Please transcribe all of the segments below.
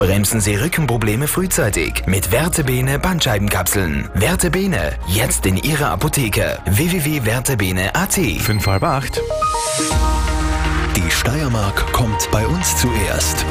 Bremsen Sie Rückenprobleme frühzeitig mit Vertebene Bandscheibenkapseln. Vertebene, jetzt in Ihrer Apotheke. www.vertebene.at. 7:30. Die Steiermark kommt bei uns zuerst.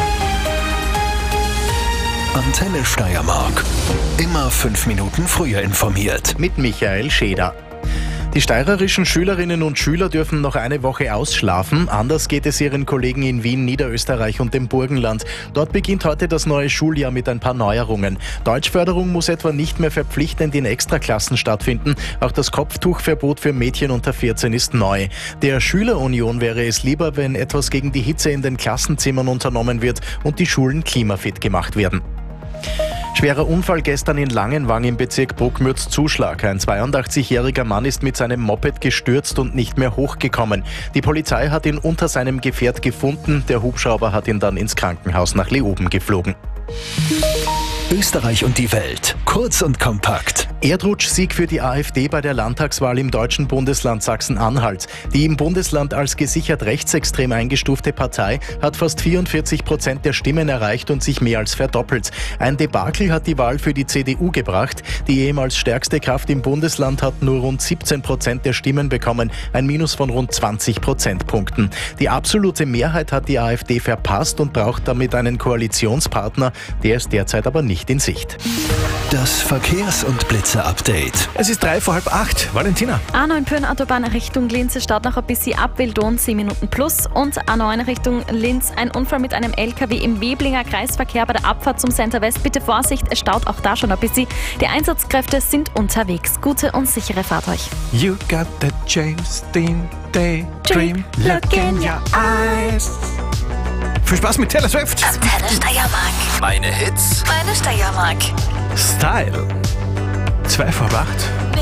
Antenne Steiermark. Immer 5 Minuten früher informiert. Mit Michael Scheder. Die steirerischen Schülerinnen und Schüler dürfen noch eine Woche ausschlafen. Anders geht es ihren Kollegen in Wien, Niederösterreich und dem Burgenland. Dort beginnt heute das neue Schuljahr mit ein paar Neuerungen. Deutschförderung muss etwa nicht mehr verpflichtend in Extraklassen stattfinden. Auch das Kopftuchverbot für Mädchen unter 14 ist neu. Der Schülerunion wäre es lieber, wenn etwas gegen die Hitze in den Klassenzimmern unternommen wird und die Schulen klimafit gemacht werden. Schwerer Unfall gestern in Langenwang im Bezirk Bruckmürz-Zuschlag. Ein 82-jähriger Mann ist mit seinem Moped gestürzt und nicht mehr hochgekommen. Die Polizei hat ihn unter seinem Gefährt gefunden. Der Hubschrauber hat ihn dann ins Krankenhaus nach Leoben geflogen. Österreich und die Welt. Kurz und kompakt. Erdrutschsieg für die AfD bei der Landtagswahl im deutschen Bundesland Sachsen-Anhalt. Die im Bundesland als gesichert rechtsextrem eingestufte Partei hat fast 44% der Stimmen erreicht und sich mehr als verdoppelt. Ein Debakel hat die Wahl für die CDU gebracht. Die ehemals stärkste Kraft im Bundesland hat nur rund 17% der Stimmen bekommen, ein Minus von rund 20 Prozentpunkten. Die absolute Mehrheit hat die AfD verpasst und braucht damit einen Koalitionspartner. Der ist derzeit aber nicht in Sicht. Das Verkehrs- und Blitzer-Update. Es ist 7:45. Valentina. A9 Pöhn-Autobahn Richtung Linz, es staut noch ein bisschen ab, Wildon 10 Minuten plus. Und A9 Richtung Linz, ein Unfall mit einem LKW im Weblinger Kreisverkehr bei der Abfahrt zum Center West. Bitte Vorsicht, es staut auch da schon ein bisschen. Die Einsatzkräfte sind unterwegs. Gute und sichere Fahrt euch. You got the James Dean Daydream. Look in your eyes. Viel Spaß mit Taylor Swift. Antenne Steiermark. Meine Hits. Meine Steiermark. Style. 7:45.